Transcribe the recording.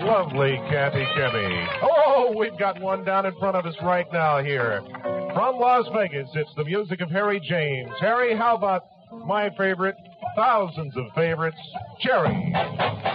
Lovely Kathy Kimmy. Oh, we've got one down in front of us right now here. From Las Vegas, it's the music of Harry James. Harry, how about my favorite, thousands of favorites, Cherry?